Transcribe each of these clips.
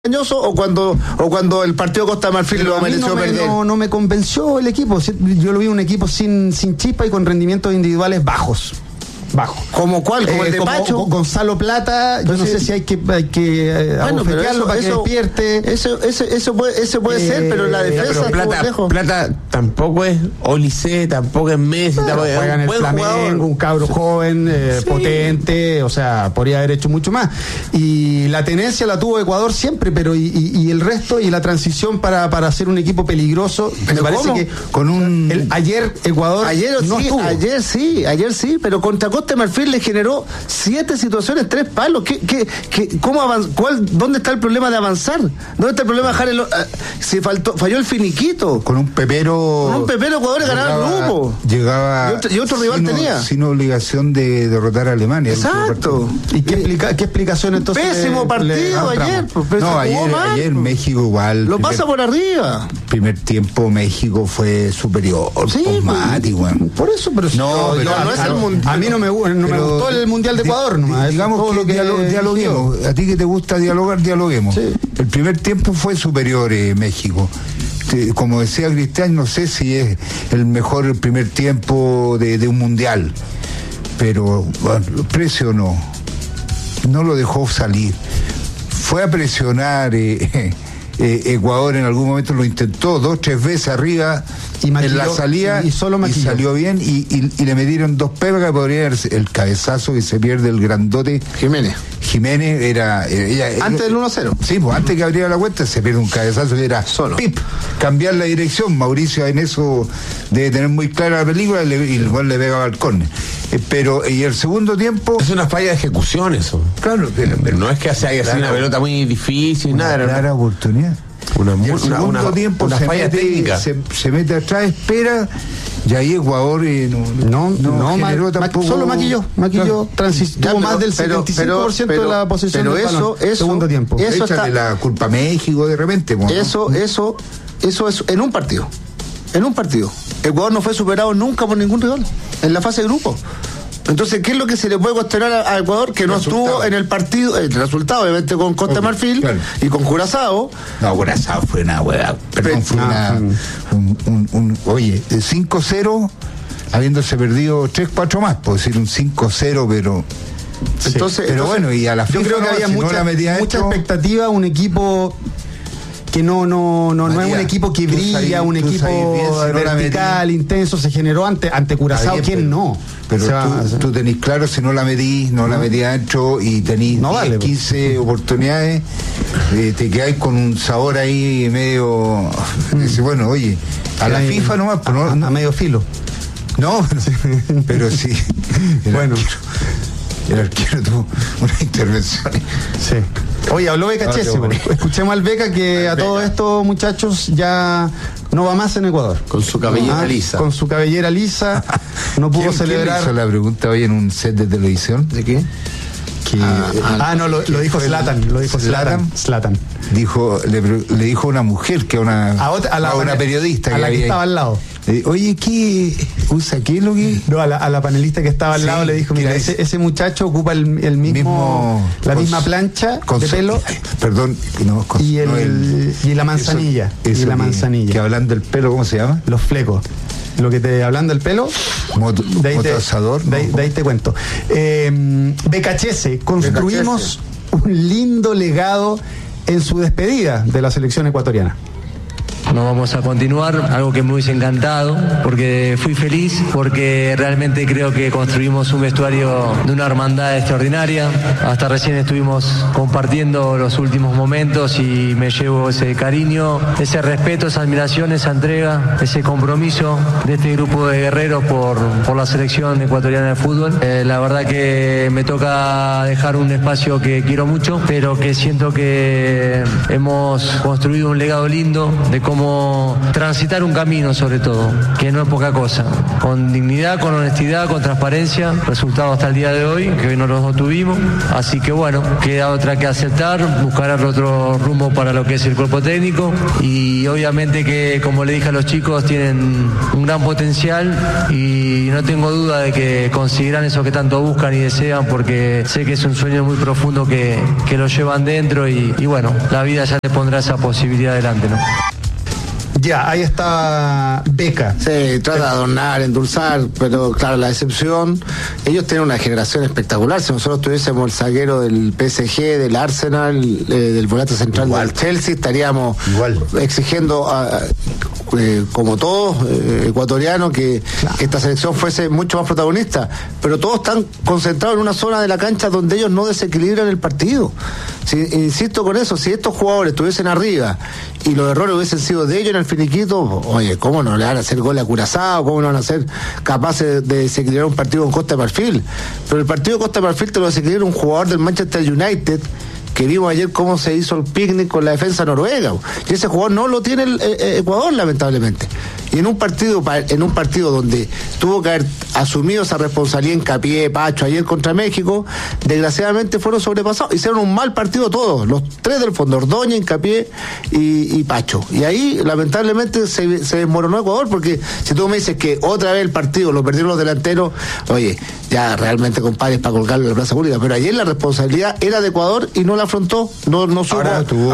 o cuando el partido Costa de Marfil lo mereció perder. No me convenció el equipo. Yo lo vi un equipo sin chispa y con rendimientos individuales bajos. ¿Como cuál? ¿Como el de Pacho? Gonzalo Plata, yo no sé si hay que abofetearlo para que despierte. Eso puede ser, pero la defensa Plata tampoco es Olise, tampoco es Messi, tampoco es juega en el Flamengo, un cabro joven, potente, o sea, podría haber hecho mucho más. Y la tenencia la tuvo Ecuador siempre, pero y el resto, y la transición para hacer un equipo peligroso, me parece que con ayer Ecuador ayer sí, pero contra Costa de Marfil le generó 7 situaciones, 3 palos. ¿Dónde está el problema de avanzar? ¿Dónde está el problema de dejar falló el finiquito? Con un pepero Ecuador ganaba el grupo. Llegaba y otro rival tenía. Sin obligación de derrotar a Alemania. Exacto. ¿Y qué explicación entonces? Pésimo partido ayer. Ayer México igual. Lo pasa por arriba. Primer tiempo México fue superior. Sí, por eso, pero no es el mundial. A mí no me gustó el Mundial de Ecuador, digamos que dialoguemos. A ti que te gusta dialogar, dialoguemos. Sí. El primer tiempo fue superior México. Como decía Cristian, no sé si es el mejor primer tiempo de un mundial, pero bueno, presionó, no lo dejó salir, fue a presionar. Ecuador en algún momento lo intentó 2-3 veces arriba en la salida y salió bien y le metieron 2 pegas que podría ser el cabezazo que se pierde el grandote Jiménez era antes del 1-0. Sí, pues antes que abriera la cuenta se pierde un cabezazo que era solo cambiar la dirección. Mauricio en eso debe tener muy clara la película y el gol le pega al córner. Pero y el segundo tiempo es una falla de ejecución eso. Claro, pero no es que se haya sido una pelota muy difícil, una clara oportunidad. El segundo tiempo una falla técnica. Se mete atrás, espera, y ahí Ecuador no generó tampoco. Solo maquilló, tuvo más del 75% de la posesión del balón. Segundo tiempo. Eso está la culpa a México de repente. Eso es en un partido. Ecuador no fue superado nunca por ningún rival en la fase de grupo. Entonces, ¿qué es lo que se le puede cuestionar a Ecuador? Que no estuvo en el partido, el resultado, obviamente, con Costa de Marfil y con Curazao. No, Curazao fue una hueá. Perdón, fue oye, 5-0, habiéndose perdido 3-4 más, puedo decir un 5-0, pero. Entonces, bueno, y a la yo creo que había mucha expectativa, un equipo que no es un equipo que brilla, un equipo vertical, intenso, se generó ante Curazao, ¿quién no? Pero tú tenés claro, si no la medís, la metí adentro y tenés 15 oportunidades, te quedáis con un sabor ahí medio, bueno, oye, a la FIFA nomás, pero a medio filo. No, pero sí. El arquero tuvo una intervención. Sí. Oye, habló Becachese. Escuchemos al Beca que a todo esto, muchachos, ya no va más en Ecuador. Con su cabellera lisa. Con su cabellera lisa. No pudo celebrar. ¿Quién hizo la pregunta hoy en un set de televisión? ¿De qué? Lo dijo Zlatan. Zlatan. Le dijo a una mujer, que a una periodista a la que estaba al lado. Oye, ¿qué es lo que? No, a la panelista que estaba al lado le dijo, mira, ese muchacho ocupa la misma plancha de pelo. Perdón, y la manzanilla. Que hablan del pelo, ¿cómo se llama? Los flecos. Lo que te hablan del pelo, de ahí te cuento. Becachese, construimos un lindo legado en su despedida de la selección ecuatoriana. No vamos a continuar, algo que me hubiese encantado, porque fui feliz, porque realmente creo que construimos un vestuario de una hermandad extraordinaria. Hasta recién estuvimos compartiendo los últimos momentos y me llevo ese cariño, ese respeto, esa admiración, esa entrega, ese compromiso de este grupo de guerreros por la selección ecuatoriana de fútbol. La verdad que me toca dejar un espacio que quiero mucho, pero que siento que hemos construido un legado lindo de cómo como transitar un camino, sobre todo, que no es poca cosa, con dignidad, con honestidad, con transparencia, resultado hasta el día de hoy, que hoy no los tuvimos, así que bueno, queda otra que aceptar, buscar otro rumbo para lo que es el cuerpo técnico, y obviamente que, como le dije a los chicos, tienen un gran potencial y no tengo duda de que conseguirán eso que tanto buscan y desean, porque sé que es un sueño muy profundo que lo llevan dentro y bueno, la vida ya les pondrá esa posibilidad delante, ¿no? Ya, ahí está Beca. Sí, trata de adornar, endulzar, pero claro, la decepción, ellos tienen una generación espectacular. Si nosotros tuviésemos el zaguero del PSG, del Arsenal, del volante central del Chelsea, estaríamos exigiendo como todos ecuatorianos que esta selección fuese mucho más protagonista, pero todos están concentrados en una zona de la cancha donde ellos no desequilibran el partido. Insisto con eso, si estos jugadores estuviesen arriba y los errores hubiesen sido de ellos en el finiquito, oye, ¿cómo no le van a hacer gol a Curazao? ¿Cómo no van a ser capaces de desequilibrar un partido con Costa de Marfil? Pero el partido de Costa de Marfil te lo desequilibra un jugador del Manchester United, que vimos ayer cómo se hizo el picnic con la defensa noruega, y ese jugador no lo tiene el Ecuador, lamentablemente. Y en un partido donde tuvo que haber asumido esa responsabilidad Hincapié, Pacho, ayer contra México, desgraciadamente fueron sobrepasados. Hicieron un mal partido todos, los tres del fondo, Ordóñez, Hincapié y Pacho. Y ahí, lamentablemente, se desmoronó Ecuador, porque si tú me dices que otra vez el partido lo perdieron los delanteros, oye, ya realmente, compadre, es para colgarle la plaza pública. Pero ayer la responsabilidad era de Ecuador y no la afrontó, no supo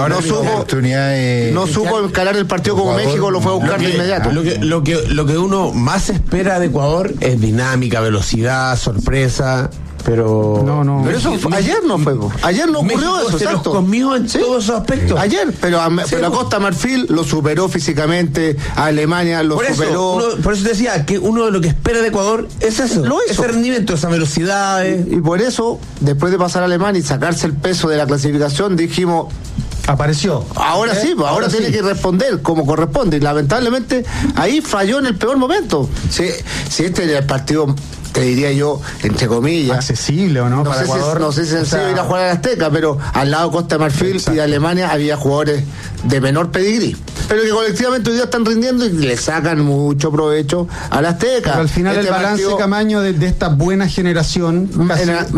encarar el partido como México lo fue a buscar de inmediato. Lo que uno más espera de Ecuador es dinámica, velocidad, sorpresa, pero pero eso ayer no fue, ayer no ocurrió México eso, se exacto. los comió en todos esos aspectos. Ayer, pero a Costa Marfil lo superó físicamente, a Alemania lo superó. Por eso te decía que uno de lo que espera de Ecuador es eso, ese rendimiento, esa velocidad. Y por eso, después de pasar a Alemania y sacarse el peso de la clasificación, dijimos, apareció. Ahora sí, ahora tiene que responder como corresponde. Y lamentablemente ahí falló en el peor momento. Si este era el partido, te diría yo, entre comillas, accesible o no, para Ecuador. No sé si sencillo ir a jugar a la Azteca, pero al lado de Costa de Marfil y de Alemania había jugadores de menor pedigrí, pero que colectivamente hoy día están rindiendo y le sacan mucho provecho a la Azteca. Pero al final el balance, Camaño, de esta buena generación es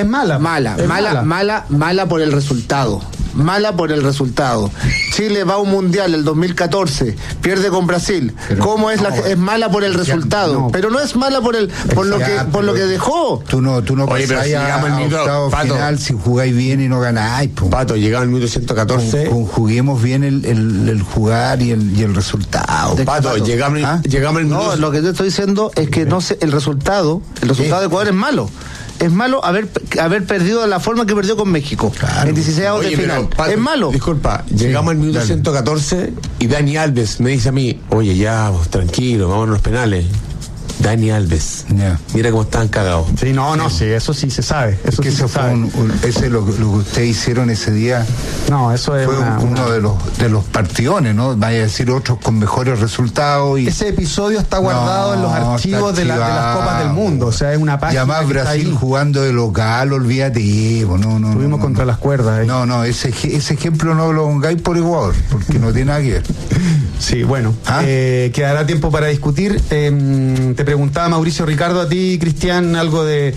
mala por el resultado. Mala por el resultado. Chile va a un mundial el 2014, pierde con Brasil. ¿Cómo es es mala por el resultado? Pero no es mala por lo que dejó. Tú no pasáis a octavo final si jugáis bien y no ganáis. Pato, llegaba el minuto 114. Juguemos bien el jugar y el resultado. Pato, llegamos el minuto. No, lo que te estoy diciendo es que no sé, el resultado de Ecuador es malo. Es malo haber perdido de la forma que perdió con México, claro, en 16avos de final. Pato, es malo. Disculpa, llegamos al minuto 114 y Dani Alves me dice a mí, oye, ya, tranquilo, vamos a los penales. Dani Alves, mira cómo están cagados. Sí, sí, eso sí se sabe. Eso que sí eso fue lo que ustedes hicieron ese día. No, eso es fue uno de los partidones, ¿no? Vaya a decir otros con mejores resultados. Y ese episodio está guardado en los archivos de las Copas del Mundo. O sea, es una página. Y además Brasil jugando de local, olvídate. Estuvimos contra las cuerdas. Ese ejemplo no lo pongáis por Ecuador, porque no tiene nada que ver. Sí, bueno. Quedará tiempo para discutir. Te preguntaba Mauricio Ricardo a ti, Cristian, algo de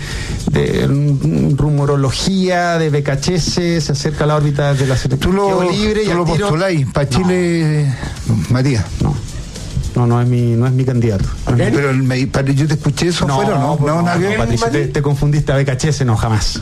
rumorología, de Becachese, se acerca a la órbita de la selección libre. Tú lo postuláis para Chile, Matías. No es mi candidato. Pero yo te escuché eso afuera, ¿no? Patricio, te confundiste a Becachese, jamás.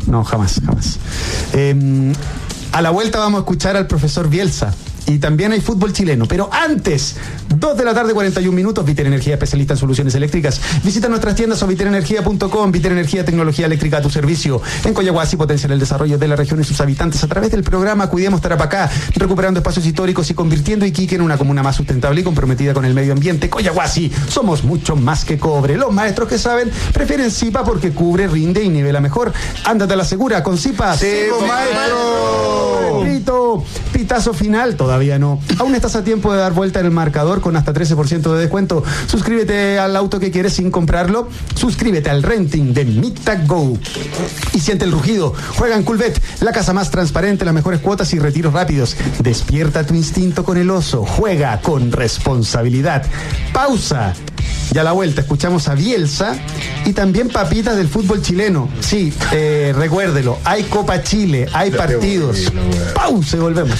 A la vuelta vamos a escuchar al profesor Bielsa. Y también hay fútbol chileno. Pero antes, 2:41 p.m, Viter Energía, especialista en soluciones eléctricas. Visita nuestras tiendas o viterenergia.com. Viter Energía, tecnología eléctrica a tu servicio. En Coyahuasi potencian el desarrollo de la región y sus habitantes a través del programa Cuidemos Tarapacá, recuperando espacios históricos y convirtiendo Iquique en una comuna más sustentable y comprometida con el medio ambiente. Coyahuasi, somos mucho más que cobre. Los maestros que saben prefieren Zipa porque cubre, rinde y nivela mejor. Ándate a la segura con Zipa. ¡Sí, maestro! Repito, pitazo final, todavía no. Aún estás a tiempo de dar vuelta en el marcador con hasta 13% de descuento. Suscríbete al auto que quieres sin comprarlo. Suscríbete al renting de Meet Go y siente el rugido. Juega en Coolbet, la casa más transparente, las mejores cuotas y retiros rápidos. Despierta tu instinto con el oso. Juega con responsabilidad. Pausa. Y a la vuelta escuchamos a Bielsa y también papitas del fútbol chileno. Sí, recuérdelo, hay Copa Chile, hay partidos. Pausa y volvemos.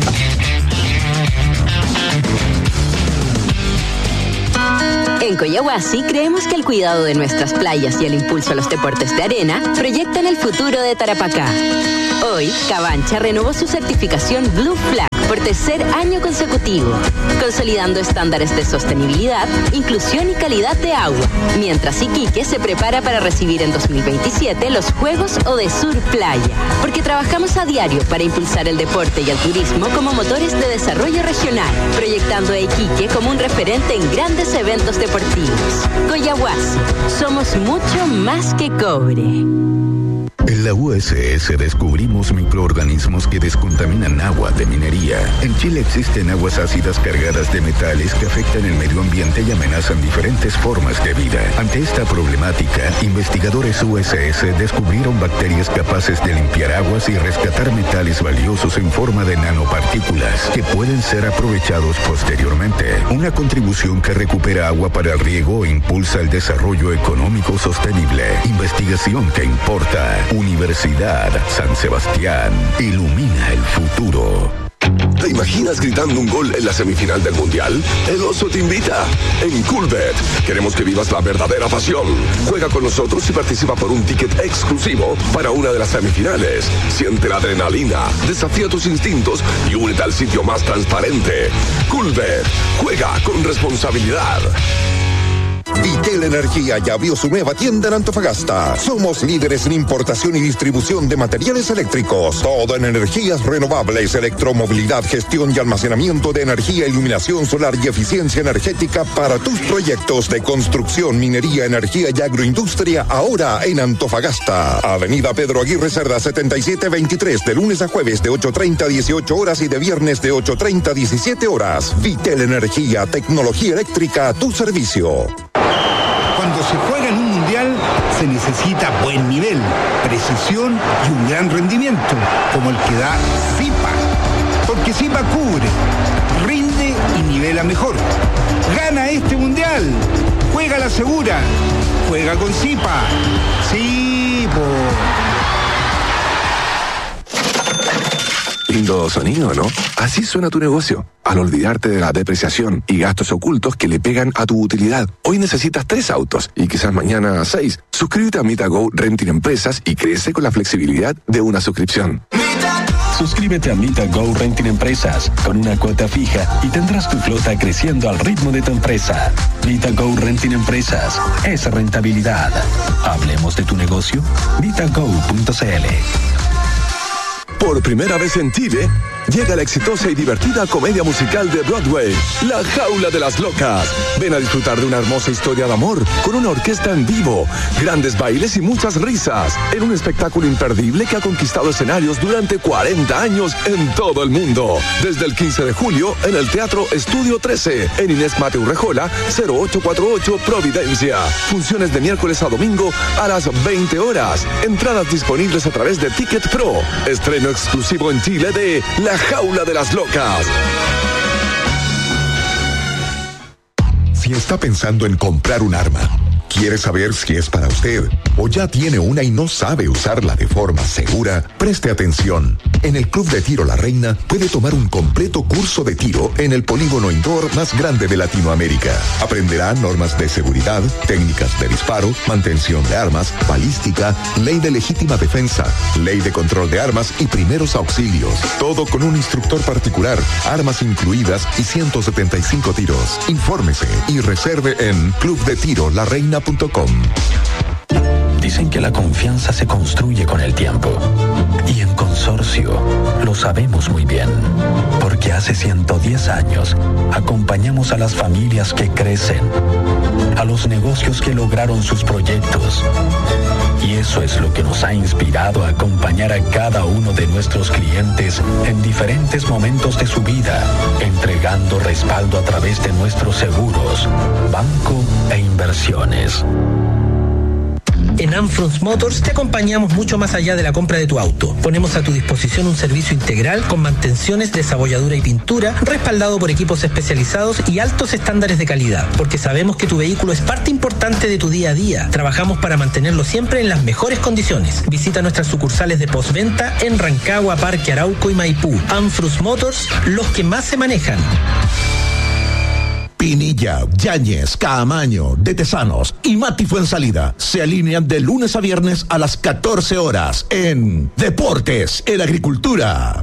En Coyahuasi creemos que el cuidado de nuestras playas y el impulso a los deportes de arena proyectan el futuro de Tarapacá. Hoy, Cabancha renovó su certificación Blue Flag por tercer año consecutivo, consolidando estándares de sostenibilidad, inclusión y calidad de agua, mientras Iquique se prepara para recibir en 2027 los Juegos Odesur Playa, porque trabajamos a diario para impulsar el deporte y el turismo como motores de desarrollo regional, proyectando a Iquique como un referente en grandes eventos deportivos. Coyahuasi, somos mucho más que cobre. En la USS descubrimos microorganismos que descontaminan agua de minería. En Chile existen aguas ácidas cargadas de metales que afectan el medio ambiente y amenazan diferentes formas de vida. Ante esta problemática, investigadores USS descubrieron bacterias capaces de limpiar aguas y rescatar metales valiosos en forma de nanopartículas que pueden ser aprovechados posteriormente. Una contribución que recupera agua para el riego e impulsa el desarrollo económico sostenible. Investigación que importa. Universidad San Sebastián. Ilumina el futuro. ¿Te imaginas gritando un gol en la semifinal del Mundial? El Oso te invita. En Coolbet queremos que vivas la verdadera pasión. Juega con nosotros y participa por un ticket exclusivo para una de las semifinales. Siente la adrenalina, desafía tus instintos y únete al sitio más transparente. Coolbet. Juega con responsabilidad. Vitel Energía ya abrió su nueva tienda en Antofagasta. Somos líderes en importación y distribución de materiales eléctricos. Todo en energías renovables, electromovilidad, gestión y almacenamiento de energía, iluminación solar y eficiencia energética para tus proyectos de construcción, minería, energía y agroindustria. Ahora en Antofagasta. Avenida Pedro Aguirre Cerda 7723, de lunes a jueves de 8:30 a 18 horas y de viernes de 8:30 a 17 horas. Vitel Energía, tecnología eléctrica a tu servicio. Cuando se juega en un mundial, se necesita buen nivel, precisión y un gran rendimiento, como el que da Zipa. Porque Zipa cubre, rinde y nivela mejor. Gana este mundial. Juega la segura. Juega con Zipa. Zipo. Lindo sonido, ¿no? Así suena tu negocio. Al olvidarte de la depreciación y gastos ocultos que le pegan a tu utilidad. Hoy necesitas 3 autos y quizás mañana 6. Suscríbete a MitaGo Renting Empresas y crece con la flexibilidad de una suscripción. Suscríbete a MitaGo Renting Empresas con una cuota fija y tendrás tu flota creciendo al ritmo de tu empresa. MitaGo Renting Empresas es rentabilidad. Hablemos de tu negocio. MitaGo.cl. Por primera vez en Chile, llega la exitosa y divertida comedia musical de Broadway, La Jaula de las Locas. Ven a disfrutar de una hermosa historia de amor con una orquesta en vivo, grandes bailes y muchas risas, en un espectáculo imperdible que ha conquistado escenarios durante 40 años en todo el mundo. Desde el 15 de julio en el Teatro Estudio 13, en Inés Mateu Rejola, 0848 Providencia. Funciones de miércoles a domingo a las 20 horas. Entradas disponibles a través de Ticket Pro. Estreno exclusivo en Chile de La Jaula de las Locas. Si está pensando en comprar un arma, quiere saber si es para usted o ya tiene una y no sabe usarla de forma segura, preste atención. En el Club de Tiro La Reina puede tomar un completo curso de tiro en el polígono indoor más grande de Latinoamérica. Aprenderá normas de seguridad, técnicas de disparo, mantención de armas, balística, ley de legítima defensa, ley de control de armas y primeros auxilios. Todo con un instructor particular, armas incluidas y 175 tiros. Infórmese y reserve en clubdetirolareina.com. Dicen que la confianza se construye con el tiempo. Y en Consorcio lo sabemos muy bien. Porque hace hace 110 años, acompañamos a las familias que crecen, a los negocios que lograron sus proyectos. Y eso es lo que nos ha inspirado a acompañar a cada uno de nuestros clientes en diferentes momentos de su vida, entregando respaldo a través de nuestros seguros, banco e inversiones. En Amfrons Motors te acompañamos mucho más allá de la compra de tu auto. Ponemos a tu disposición un servicio integral con mantenciones, desabolladura y pintura, respaldado por equipos especializados y altos estándares de calidad, porque sabemos que tu vehículo es parte importante de tu día a día. Trabajamos para mantenerlo siempre en las mejores condiciones. Visita nuestras sucursales de postventa en Rancagua, Parque Arauco y Maipú. Amfrons Motors, los que más se manejan. Pinilla, Yáñez, Caamaño, De Tesanos y Mati Fuensalida se alinean de lunes a viernes a las 14 horas en Deportes en Agricultura.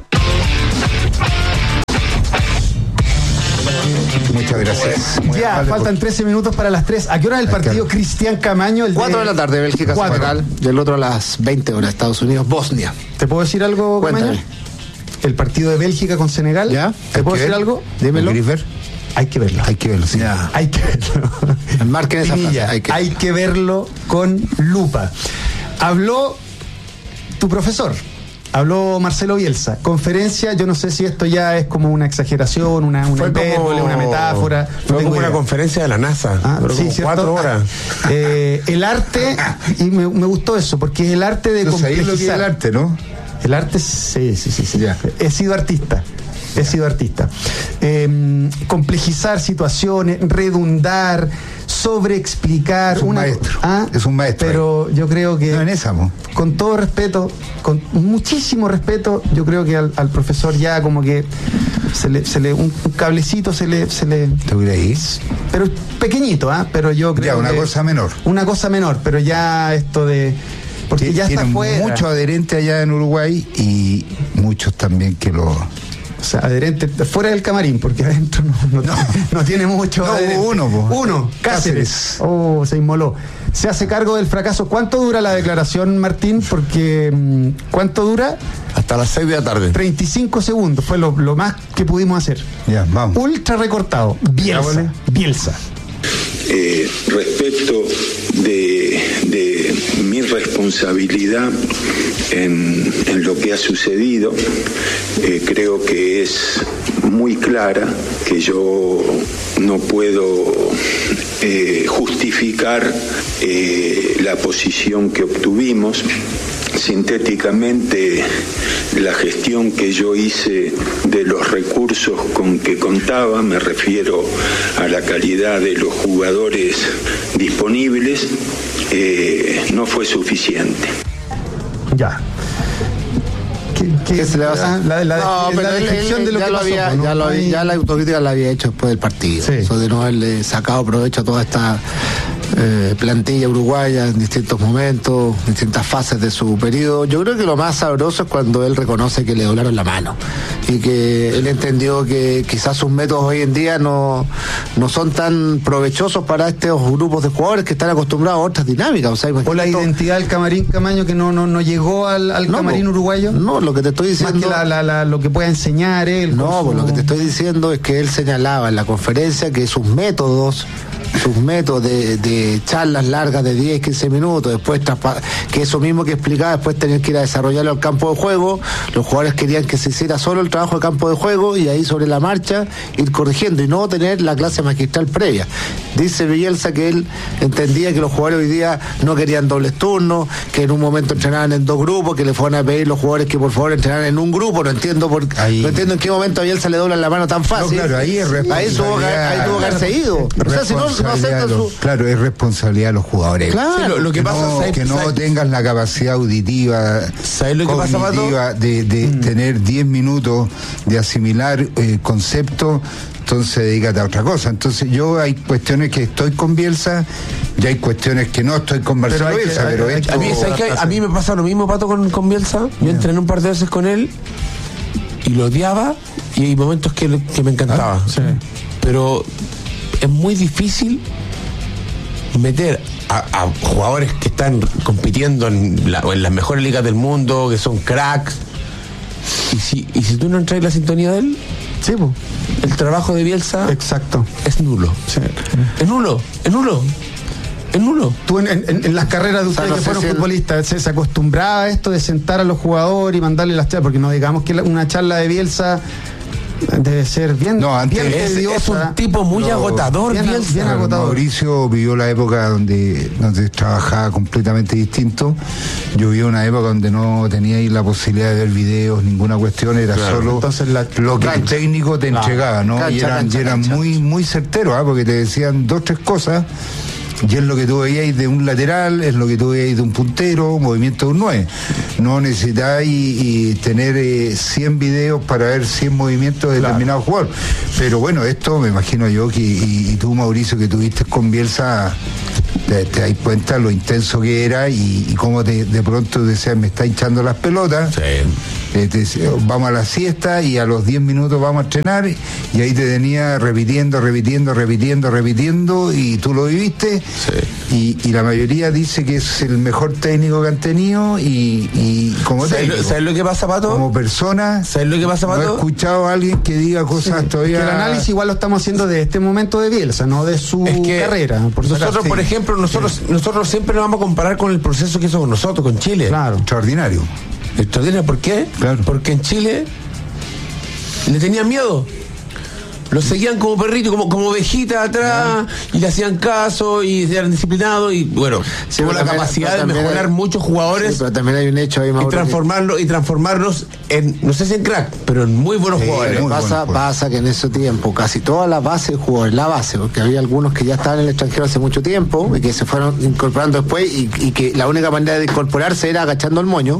Muchas gracias. Ya, faltan 13 minutos para las 3. ¿A qué hora es el partido Cristian Caamaño? 4 de la tarde, Bélgica, Senegal, y el otro a las 20 horas, Estados Unidos, Bosnia. ¿Te puedo decir algo, Caamaño? El partido de Bélgica con Senegal. ¿Ya? ¿Te puedo decir algo? Dímelo. Hay que verlo. Hay que verlo, sí. Ya. Hay que verlo. Marquen esa frase. Hay que verlo con lupa. Habló tu profesor. Habló Marcelo Bielsa. Conferencia, yo no sé si esto ya es como una exageración, una hipérbole, una metáfora. Fue como una conferencia de la NASA. Sí, 4 horas. El arte, y me gustó eso, porque es el arte de complejizar. Ahí lo que es el arte, ¿no? El arte, sí. Ya. He sido artista. Complejizar situaciones, redundar, sobreexplicar. Es un maestro. Es un maestro. Pero yo creo que, no en esa, con todo respeto, con muchísimo respeto, yo creo que al profesor ya como que un cablecito se le ¿Te creí? Pero pequeñito, pero yo creo ya, una cosa menor. Una cosa menor, pero ya esto de... Porque ya está fuera. Muchos adherentes allá en Uruguay y muchos también que lo... O sea, adherente fuera del camarín, porque adentro no tiene mucho. No, uno, Cáceres. Se inmoló. Se hace cargo del fracaso. ¿Cuánto dura la declaración, Martín? Porque, ¿cuánto dura? Hasta las 6 de la tarde. 35 segundos, fue lo más que pudimos hacer. Ya, vamos. Ultra recortado. Bielsa. Respecto de mi responsabilidad en lo que ha sucedido, creo que es muy clara, que yo no puedo justificar la posición que obtuvimos. Sintéticamente, la gestión que yo hice de los recursos con que contaba, me refiero a la calidad de los jugadores disponibles, no fue suficiente. Ya. ¿Qué se le va a hacer? La descripción de lo que pasó. Ya la autocrítica la había hecho después del partido. Sí. Eso de no haberle sacado provecho a toda esta plantilla uruguaya en distintos momentos, distintas fases de su periodo. Yo creo que lo más sabroso es cuando él reconoce que le doblaron la mano y que él entendió que quizás sus métodos hoy en día no son tan provechosos para estos grupos de jugadores que están acostumbrados a otras dinámicas. O la identidad del camarín Caamaño que no llegó al camarín uruguayo. No, lo que te estoy diciendo... Más que lo que pueda enseñar él. No, pues lo que te estoy diciendo es que él señalaba en la conferencia que sus métodos de charlas largas de 10, 15 minutos, después que eso mismo que explicaba, después tener que ir a desarrollarlo al campo de juego, los jugadores querían que se hiciera solo el trabajo de campo de juego y ahí sobre la marcha ir corrigiendo y no tener la clase magistral previa. Dice Bielsa que él entendía que los jugadores hoy día no querían dobles turnos, que en un momento entrenaban en 2 grupos, que le fueron a pedir los jugadores que por favor entrenaran en un grupo. No entiendo en qué momento a Bielsa le doblan la mano tan fácil. No, claro, ahí es responsabilidad. Ahí tuvo que haberse ido. O sea, si no claro, es responsabilidad de los jugadores. Claro, lo que pasa es que no tengas la capacidad auditiva, ¿sabes lo que cognitiva, de tener 10 minutos de asimilar conceptos. Entonces dedícate a otra cosa. Entonces yo hay cuestiones que estoy con Bielsa y hay cuestiones que no estoy con Marcelo Bielsa. A mí me pasa lo mismo, Pato, con Bielsa. Yo entrené un par de veces con él y lo odiaba y hay momentos que me encantaba. Sí. Pero es muy difícil meter a jugadores que están compitiendo en las mejores ligas del mundo, que son cracks, y si tú no entras en la sintonía de él, Sí, pues. El trabajo de Bielsa. Exacto. Es nulo. Sí. Es nulo. Tú en las carreras de ustedes que fueron futbolistas, ¿se acostumbraba a esto de sentar a los jugadores y mandarle las charlas? Porque no digamos que una charla de Bielsa debe ser bien. No, antes bien es un tipo muy agotador, bien agotador. Mauricio vivió la época donde trabajaba completamente distinto. Yo viví una época donde no tenía ahí la posibilidad de ver videos, ninguna cuestión, era solo lo que el técnico te entregaba, ¿no? Y eran muy, muy certeros, porque te decían 2, 3 cosas. Y es lo que tú veías de un lateral, es lo que tú veías de un puntero, movimiento de un 9. No necesitáis tener 100 videos para ver 100 movimientos de determinado jugador. Pero bueno, esto me imagino yo que, y tú, Mauricio, que tuviste con Bielsa, te das cuenta lo intenso que era y cómo de pronto decías, me está hinchando las pelotas. Sí. Vamos a la siesta y a los 10 minutos vamos a entrenar, y ahí te tenía repitiendo y tú lo viviste. Sí. Y la mayoría dice que es el mejor técnico que han tenido y como técnico. ¿Sabes lo que pasa, Pato? Como persona, ¿sabes lo que pasa, Pato? No he escuchado a alguien que diga cosas todavía. Que el análisis igual lo estamos haciendo de este momento de Bielsa, no de su carrera. Nosotros, por ejemplo, nosotros siempre nos vamos a comparar con el proceso que somos nosotros, con Chile. Claro. Extraordinario. ¿Por qué? Claro. Porque en Chile le tenían miedo. Lo seguían como perrito, como ovejita atrás, y le hacían caso y eran disciplinados, y bueno, tuvo la capacidad de mejorar muchos jugadores. Sí, pero también hay un hecho ahí, Mauro, y transformarlos en, no sé si en crack, pero en muy buenos jugadores. Pasa que en ese tiempo casi toda la base de jugadores, porque había algunos que ya estaban en el extranjero hace mucho tiempo y que se fueron incorporando después, y que la única manera de incorporarse era agachando el moño.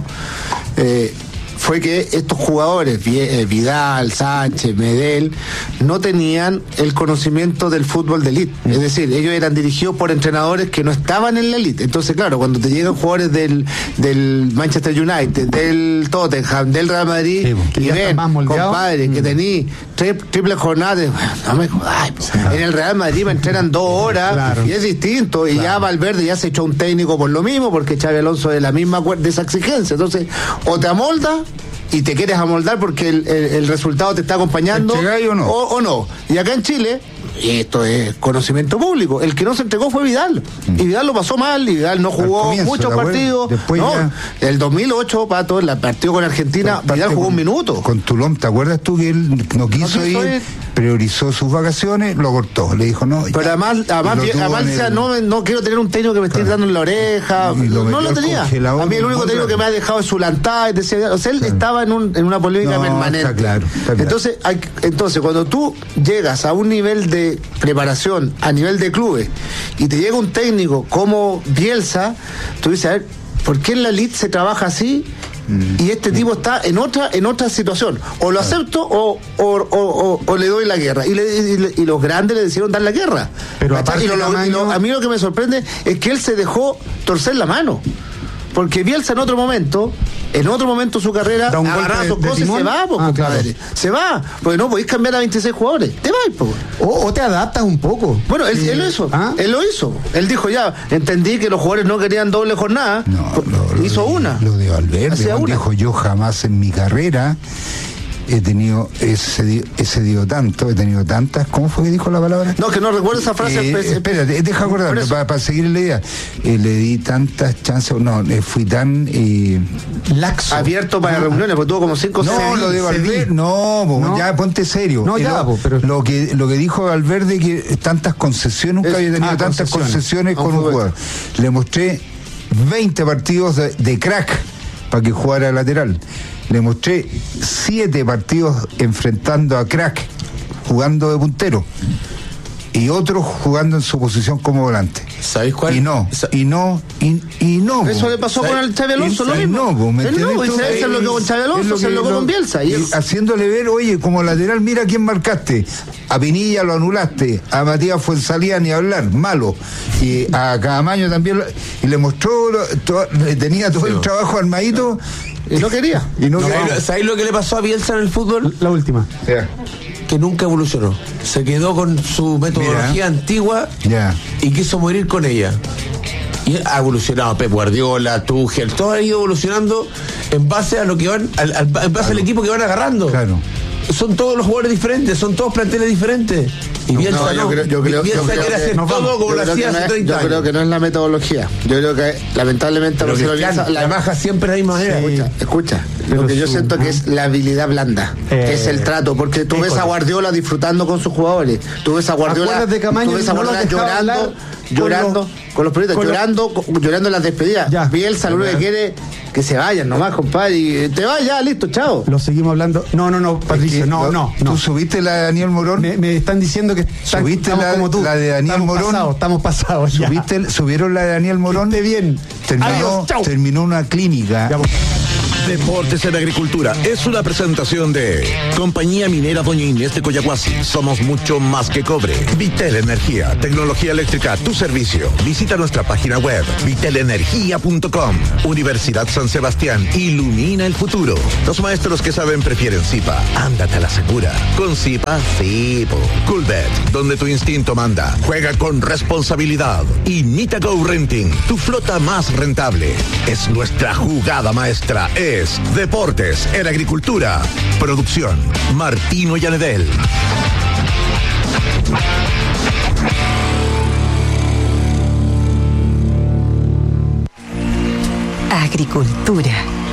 Fue que estos jugadores, Vidal, Sánchez, Medel, no tenían el conocimiento del fútbol de élite. Es decir, ellos eran dirigidos por entrenadores que no estaban en la élite. Entonces, claro, cuando te llegan jugadores del Manchester United, del Tottenham, del Real Madrid, y ven, compadre, que tení triple jornadas, no me jodas, en el Real Madrid me entrenan 2 horas, y es distinto, y ya Valverde ya se echó un técnico por lo mismo, porque Xabi Alonso es de la misma de esa exigencia. Entonces, o te amolda y te quieres amoldar porque el resultado te está acompañando, o no. Y acá en Chile, y esto es conocimiento público, el que no se entregó fue Vidal, y Vidal lo pasó mal, y Vidal no jugó muchos partidos. El 2008, Pato, el partido con Argentina, Vidal jugó 1 minuto. Con Tulón, ¿te acuerdas tú que él no quiso ir? Priorizó sus vacaciones, lo cortó, le dijo no. Pero además no quiero tener un técnico que me esté dando en la oreja, no lo tenía. A mí el único técnico que me ha dejado es Zulantay, decía, o sea, él estaba en una polémica permanente. Está claro. Entonces, cuando tú llegas a un nivel de preparación, a nivel de clubes, y te llega un técnico como Bielsa, tú dices, a ver, ¿por qué en la elite se trabaja así? Y este tipo está en otra situación. O lo acepto o le doy la guerra. Y los grandes le decidieron dar la guerra. Pero aparte a mí lo que me sorprende es que él se dejó torcer la mano. Porque Bielsa en otro momento su carrera agarraba sus cosas y se va, compadre. Se va, porque no podéis cambiar a 26 jugadores. Te vas, o te adaptas un poco. Bueno, él lo hizo. Él lo hizo. Él dijo, ya, entendí que los jugadores no querían doble jornada. Hizo una. Lo de Valverde, dijo, yo jamás en mi carrera he tenido he tenido tantas, ¿cómo fue que dijo la palabra? No, que no recuerdo esa frase. Espérate, deja acordarme para seguir la idea. Le di tantas chances, fui tan laxo, abierto para reuniones, porque tuvo como 5 o 6. No, lo de Valverde, ya ponte serio. Pero lo que dijo Valverde, que tantas concesiones, nunca había tenido tantas concesiones con un jugador. Le mostré 20 partidos de crack para que jugara lateral. Le mostré 7 partidos enfrentando a crack, jugando de puntero, y otros jugando en su posición como volante. ¿Sabéis cuál? Y no. Eso le pasó con el Xabi Alonso, lo mismo. Eso es lo que con Xabi Alonso, se lo con Bielsa. Y haciéndole ver, oye, como lateral, mira a quién marcaste. A Pinilla lo anulaste, a Matías Fuenzalía ni hablar, malo. Y a Caamaño también, y le mostró, tenía todo el trabajo armadito. Y no quería. ¿Sabéis lo que le pasó a Bielsa en el fútbol? La última. Que nunca evolucionó. Se quedó con su metodología antigua y quiso morir con ella. Y ha evolucionado Pep Guardiola, Tuchel, todo ha ido evolucionando en base a lo que van, en base al equipo que van agarrando. Claro. son todos los jugadores diferentes, son todos planteles diferentes. Y Bielsa yo creo quiere hacer todo como lo hacía hace 30 años. Yo creo que no es la metodología. Yo creo que lamentablemente la baja siempre es la misma manera. Escucha, lo que yo siento que es la habilidad blanda, es el trato, porque tú ves a Guardiola disfrutando con sus jugadores, tú ves a Guardiola llorando con los periodistas, llorando en las despedidas. Bielsa lo que quiere que se vayan nomás, compadre, y te vas ya, listo, chao. Lo seguimos hablando. No, Patricio, no. ¿Tú subiste la de Daniel Morón? Me están diciendo que subiste como tú. La de Daniel Morón. Estamos pasados. ¿Subieron la de Daniel Morón? Bien. Terminó una clínica. Deportes en Agricultura es una presentación de Compañía Minera Doña Inés de Coyahuasi. Somos mucho más que cobre. Vitel Energía, tecnología eléctrica a tu servicio. Visita nuestra página web vitelenergia.com. Universidad San Sebastián, ilumina el futuro. Los maestros que saben prefieren Zipa. Ándate a la segura. Con Zipa, sí. Coolbet, donde tu instinto manda. Juega con responsabilidad. Y Nita Go Renting, tu flota más rentable. Es nuestra jugada maestra. Es Deportes en Agricultura. Producción Martino Yanedel. Agricultura.